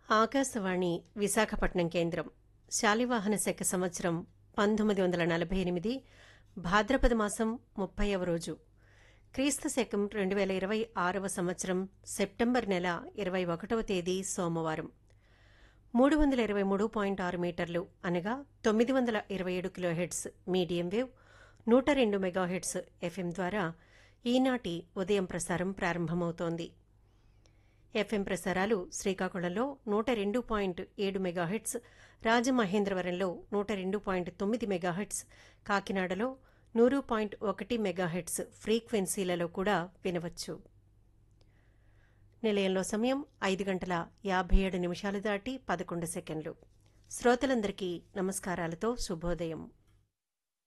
ఆకాశవాణి విశాఖపట్నం కేంద్రం శాలివాహన శక సంవత్సరం 1948 భాద్రపద మాసం 30వ రోజు క్రీస్తు శకం 2026వ సంవత్సరం సెప్టెంబర్ నెల 21వ తేదీ సోమవారం 323.6 మీటర్లు అనగా 927 kilohertz medium wave 102 megahertz FM ద్వారా ఈనాటి ఉదయం ప్రసారం ప్రారంభమవుతోంది. ఎఫ్ఎం ప్రసారాలు శ్రీకాకుళంలో 102.7 మెగాహెర్ట్జ్, రాజమహేంద్రవరంలో 102.9 మెగాహెర్ట్జ్, కాకినాడలో 100.1 మెగాహెర్ట్జ్ ఫ్రీక్వెన్సీలలో కూడా వినవచ్చు. నిలయంలో సమయం 5:57 దాటి 11 సెకండ్లు. శ్రోతలందరికీ నమస్కారాలతో శుభోదయం.